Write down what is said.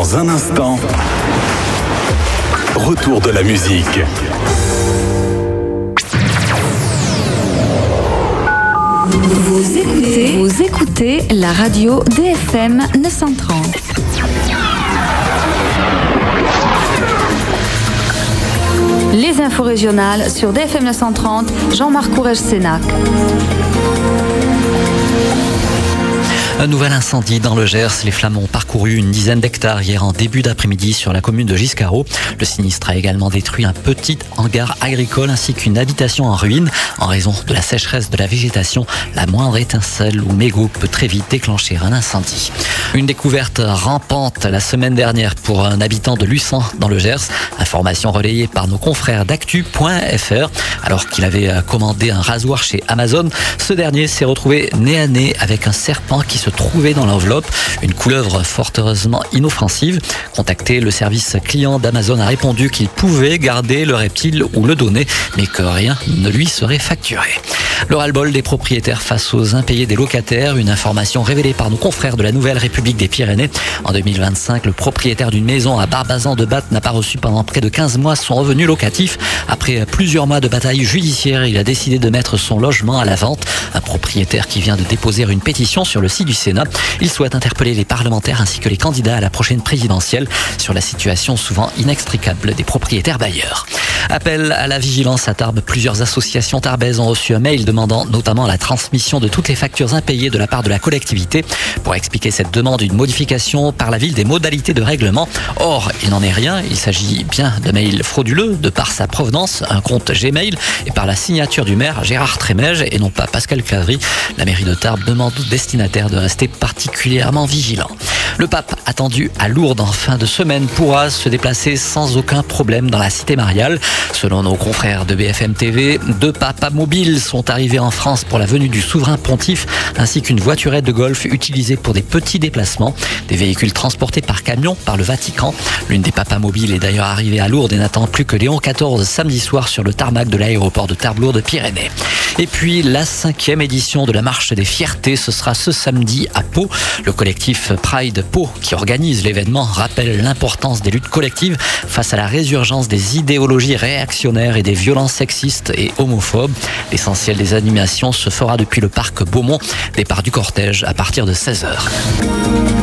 Dans un instant, retour de la musique. Vous écoutez la radio DFM 930. Les infos régionales sur DFM 930, Jean-Marc Courrèges-Sénac. Un nouvel incendie dans le Gers. Les flammes ont parcouru une dizaine d'hectares hier en début d'après-midi sur la commune de Giscaro. Le sinistre a également détruit un petit hangar agricole ainsi qu'une habitation en ruine. En raison de la sécheresse de la végétation, la moindre étincelle ou mégot peut très vite déclencher un incendie. Une découverte rampante la semaine dernière pour un habitant de Lucens dans le Gers. Information relayée par nos confrères d'actu.fr. Alors qu'il avait commandé un rasoir chez Amazon, ce dernier s'est retrouvé nez à nez avec un serpent qui se trouvait dans l'enveloppe, une couleuvre fort heureusement inoffensive. Contacté, le service client d'Amazon a répondu qu'il pouvait garder le reptile ou le donner, mais que rien ne lui serait facturé. Le ras-le-bol des propriétaires face aux impayés des locataires, une information révélée par nos confrères de la Nouvelle République des Pyrénées. En 2025, le propriétaire d'une maison à Barbazan-de-Batte n'a pas reçu pendant près de 15 mois son revenu locatif. Après plusieurs mois de bataille judiciaire, il a décidé de mettre son logement à la vente. Un propriétaire qui vient de déposer une pétition sur le site du Sénat. Il souhaite interpeller les parlementaires ainsi que les candidats à la prochaine présidentielle sur la situation souvent inextricable des propriétaires bailleurs. Appel à la vigilance à Tarbes. Plusieurs associations tarbaises ont reçu un mail demandant notamment la transmission de toutes les factures impayées de la part de la collectivité. Pour expliquer cette demande, une modification par la ville des modalités de règlement. Or, il n'en est rien. Il s'agit bien de mails frauduleux de par sa provenance, un compte Gmail, et par la signature du maire Gérard Trémège et non pas Pascal Clavry. La mairie de Tarbes demande aux destinataires de rester particulièrement vigilants. Le pape, attendu à Lourdes en fin de semaine, pourra se déplacer sans aucun problème dans la cité mariale. Selon nos confrères de BFM TV, 2 papas mobiles sont arrivés en France pour la venue du souverain pontife, ainsi qu'une voiturette de golf utilisée pour des petits déplacements. Des véhicules transportés par camion par le Vatican. L'une des papas mobiles est d'ailleurs arrivée à Lourdes et n'attend plus que Léon XIV samedi soir sur le tarmac de l'aéroport de Tarbes-Lourdes-Pyrénées. Et puis la 5e édition de la Marche des Fiertés, ce sera ce samedi à Pau. Le collectif Pride Pau, qui organise l'événement, rappelle l'importance des luttes collectives face à la résurgence des idéologies réactionnaires et des violences sexistes et homophobes. L'essentiel des animations se fera depuis le parc Beaumont. Départ du cortège à partir de 16h.